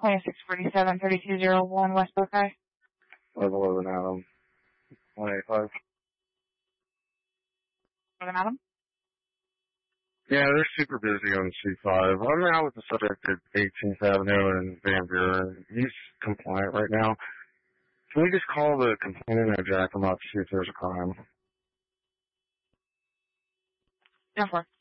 2647-3201 West Buckeye. 11 Adam. 185. 11 Adam? Yeah, they're super busy on C5. I'm out with the subject at 18th Avenue in Van Buren. He's compliant right now. Can we just call the complainant and jack him up to see if there's a crime? Yeah, for